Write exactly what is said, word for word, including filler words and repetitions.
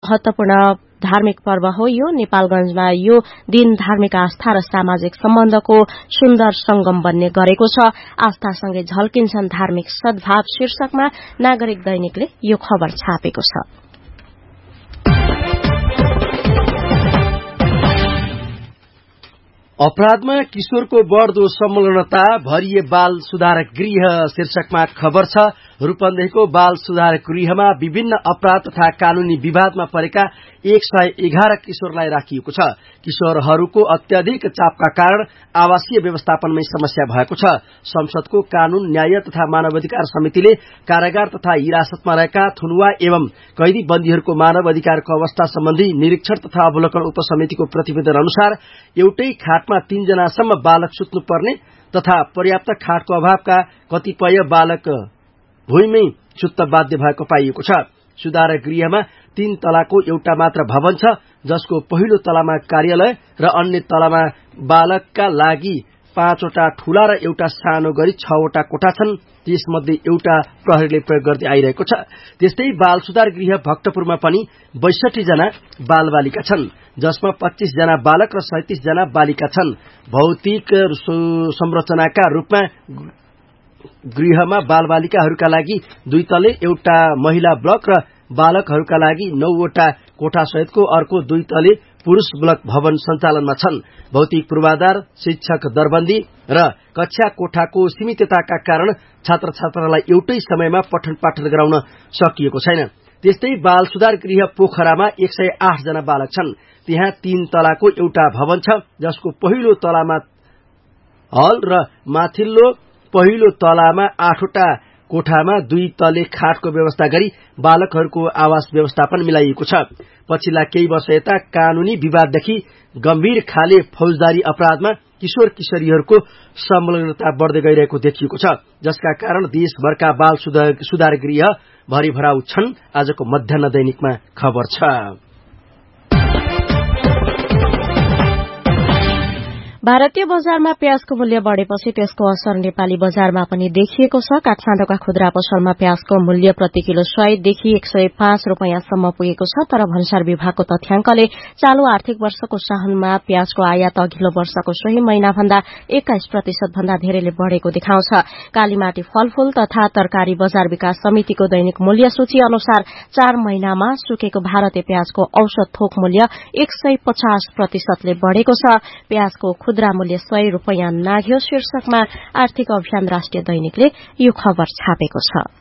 महत्वपूर्ण धार्मिक पर्व हो। यो नेपालगंजमा यो दिन धार्मिक आस्था र सामाजिक सम्बन्धको सुन्दर संगम बन्ने गरेको छ। आस्थासँगै झल्किन्छन् धार्मिक सद्भाव शीर्षकमा नागरिक दैनिकले यो खबर छापेको छ। अपराधमा किशोरको बढ्दो संलग्नता भरिए बाल सुधार गृह शीर्षकमा खबर छ। रूपन्देहीको बाल सुधार गृहमा विभिन्न अपराध तथा कानूनी विवादमा परेका एक सय एघार किशोरलाई राखिएको छ। किशोरहरूको अत्याधिक चापका कारण आवासीय व्यवस्थापनमै समस्या भएको छ। संसदको कानून न्याय तथा मानवाधिकार समितिले कारागार तथा हिरासतमा रहेका थुनुवा एवं कैदी बन्दीहरूको मानव अधिकारको अवस्था सम्बन्धी निरीक्षण तथा अवलोकन उपसमितिको प्रतिवेदन अनुसार एउटै खाटमा तीनजनासम्म बालक सुत्नुपर्ने तथा पर्याप्त खाटको अभावका कतिपय बालक भुइँमै सुत्न बाध्य भएको पाइएको छ। सुधार गृहमा तीन तलाको एउटा मात्र भवन छ, जसको पहिलो तलामा कार्यालय र अन्य तलामा बालकका लागि पाँचवटा ठूला र एउटा सानो गरी छवटा कोठा छन्। त्यसमध्ये एउटा प्रहरीले प्रयोग गर्दै आइरहेको छ। त्यस्तै बाल सुधार गृह भक्तपुरमा पनि बैसठी जना बालबालिका छन्, जसमा पच्चीस जना बालक र सैंतीस जना बालिका छन्। भौतिक संरचनाका रूपमा गृहमा बालबालिकाहरूका लागि दुई तले एउटा महिला ब्लक र बालकहरूका लागि नौवटा कोठा सहितको अर्को दुई तले पुरुष ब्लक भवन सञ्चालनमा छन्। भौतिक पूर्वाधार, शिक्षक दरबन्दी र कक्षा कोठाको सीमितताका कारण छात्र छात्रालाई एउटै समयमा पठन पाठन गराउन सकिएको छैन। त्यस्तै बाल सुधार गृह पोखरामा एक सय आठ जना बालक छन्। त्यहाँ तीन तलाको एउटा भवन छ, जसको पहिलो तलामा हल र माथिल्लो पहिलो तलामा आठवटा कोठामा दुई तले खाटको व्यवस्था गरी बालकहरूको आवास व्यवस्थापन मिलाइएको छ। पछिल्ला केही वर्ष यता कानूनी विवाददेखि गम्भीर खाले फौजदारी अपराधमा किशोर किशोरीहरूको संलग्नता बढ्दै गइरहेको देखिएको छ, जसका कारण देशभरका बाल सुधार गृह भरिभराउ छन्। आजको मध्याह्न दैनिकमा खबर छ। भारतीय बजारमा प्याजको मूल्य बढ़ेपछि त्यसको असर नेपाली बजारमा पनि देखिएको छ। काठमाडौँका खुद्रा पसलमा प्याजको मूल्य प्रति किलो सयदेखि एक सय पाँच रूपियाँसम्म पुगेको छ। तर भन्सार विभागको तथ्याङ्कले चालू आर्थिक वर्षको साउनमा प्याजको आयात अघिल्लो वर्षको सोही महिनाभन्दा एक्काइस प्रतिशत भन्दा धेरैले बढ़ेको देखाउँछ। कालीमाटी फलफूल तथा तरकारी बजार विकास समितिको दैनिक मूल्य सूची अनुसार चार महिनामा सुकेको भारतीय प्याजको औसत थोक मूल्य एक सय पचास प्रतिशतले बढ़ेको छ। प्याजको खुद्रा मूल्य सय रूपियाँ नाघ्यो शीर्षकमा आर्थिक अभियान राष्ट्रिय दैनिकले यो खबर छापेको छ।